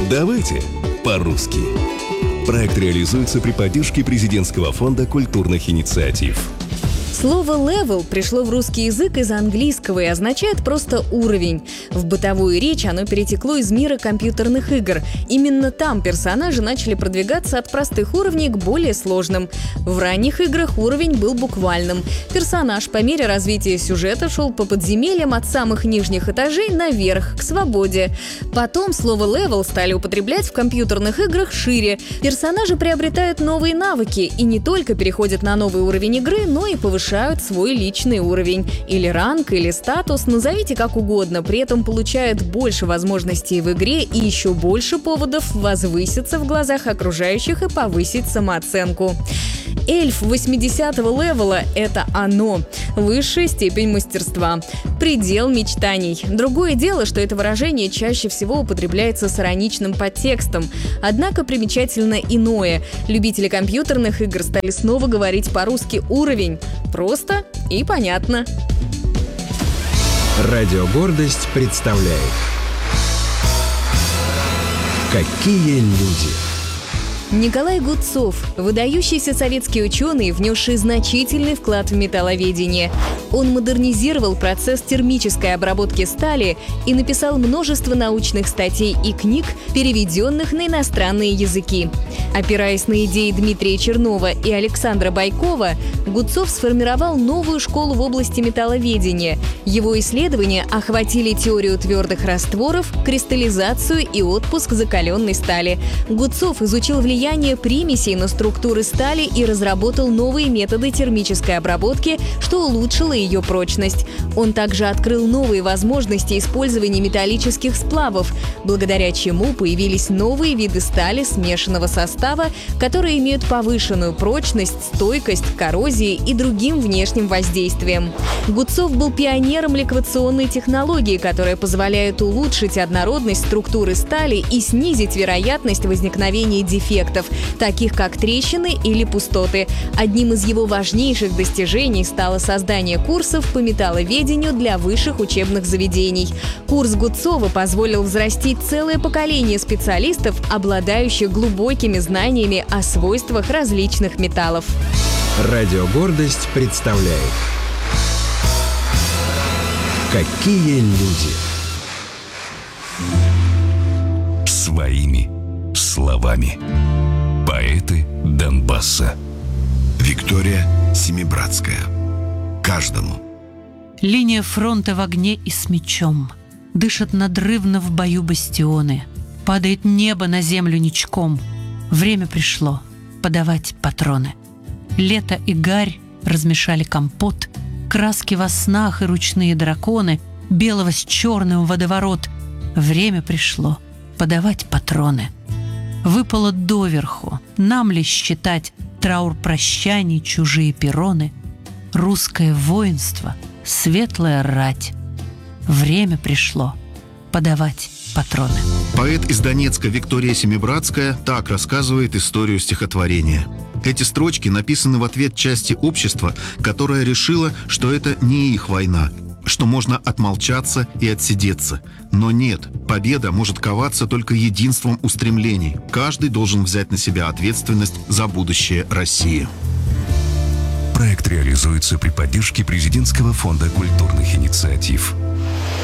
Давайте по-русски. Проект реализуется при поддержке Президентского фонда культурных инициатив. Слово «level» пришло в русский язык из английского и означает просто «уровень». В бытовую речь оно перетекло из мира компьютерных игр. Именно там персонажи начали продвигаться от простых уровней к более сложным. В ранних играх уровень был буквальным. Персонаж по мере развития сюжета шел по подземельям от самых нижних этажей наверх, к свободе. Потом слово «level» стали употреблять в компьютерных играх шире. Персонажи приобретают новые навыки и не только переходят на новый уровень игры, но и повышают свой личный уровень. Или ранг, или статус, назовите как угодно, при этом получают больше возможностей в игре и еще больше поводов возвыситься в глазах окружающих и повысить самооценку. Эльф 80-го левела – это оно, высшая степень мастерства, предел мечтаний. Другое дело, что это выражение чаще всего употребляется с ироничным подтекстом. Однако примечательно иное. Любители компьютерных игр стали снова говорить по-русски «уровень». Просто и понятно. Радио «Гордость» представляет «Какие люди». Николай Гудцов – выдающийся советский ученый, внесший значительный вклад в металловедение. Он модернизировал процесс термической обработки стали и написал множество научных статей и книг, переведенных на иностранные языки. Опираясь на идеи Дмитрия Чернова и Александра Байкова, Гудцов сформировал новую школу в области металловедения. Его исследования охватили теорию твердых растворов, кристаллизацию и отпуск закаленной стали. Гудцов изучил влияние примесей на структуры стали и разработал новые методы термической обработки, что улучшило ее прочность. Он также открыл новые возможности использования металлических сплавов, благодаря чему появились новые виды стали смешанного состава, которые имеют повышенную прочность, стойкость к коррозии и другим внешним воздействиям. Гудцов был пионером ликвационной технологии, которая позволяет улучшить однородность структуры стали и снизить вероятность возникновения дефектов, таких как трещины или пустоты. Одним из его важнейших достижений стало создание курсов по металловедению для высших учебных заведений. Курс Гудцова позволил взрастить целое поколение специалистов, обладающих глубокими знаниями о свойствах различных металлов. Радио «Гордость» представляет «Какие люди». Своими словами. Поэты Донбасса. Виктория Семибратская. Каждому. Линия фронта в огне и с мечом. Дышат надрывно в бою бастионы. Падает небо на землю ничком. Время пришло подавать патроны. Лето и гарь размешали компот. Краски во снах и ручные драконы. Белого с черным водоворот. Время пришло подавать патроны. Выпало доверху, нам ли считать траур прощаний, чужие перроны? Русское воинство, светлая рать. Время пришло подавать патроны. Поэт из Донецка Виктория Семибратская так рассказывает историю стихотворения. Эти строчки написаны в ответ части общества, которая решила, что это не их война, что можно отмолчаться и отсидеться. Но нет, победа может коваться только единством устремлений. Каждый должен взять на себя ответственность за будущее России. Проект реализуется при поддержке Президентского фонда культурных инициатив.